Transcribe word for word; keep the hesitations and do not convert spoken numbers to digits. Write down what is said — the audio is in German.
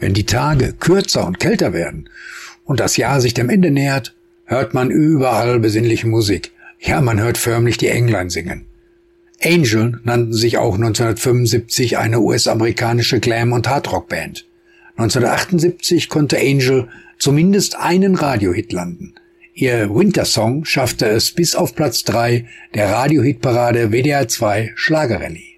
Wenn die Tage kürzer und kälter werden und das Jahr sich dem Ende nähert, hört man überall besinnliche Musik. Ja, man hört förmlich die Englein singen. Angel nannten sich auch neunzehnhundertfünfundsiebzig eine U S-amerikanische Glam- und Hardrock-Band. neunzehnhundertachtundsiebzig konnte Angel zumindest einen Radiohit landen. Ihr Winter-Song schaffte es bis auf Platz drei der Radiohitparade W D R zwei Schlagerrallye.